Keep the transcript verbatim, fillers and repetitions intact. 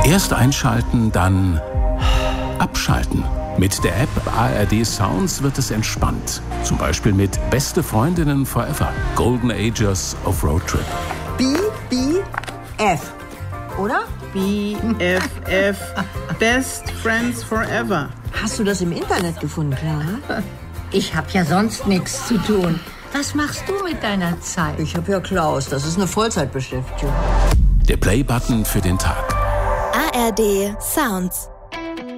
Erst einschalten, dann abschalten. Mit der App A R D Sounds wird es entspannt. Zum Beispiel mit Beste Freundinnen Forever. Golden Ages of Road Trip. B, B, F. Oder? B F F. Best Friends Forever. Hast du das im Internet gefunden, Clara? Ich hab ja sonst nichts zu tun. Was machst du mit deiner Zeit? Ich habe ja Klaus. Das ist eine Vollzeitbeschäftigung. Der Play-Button für den Tag. A R D Sounds.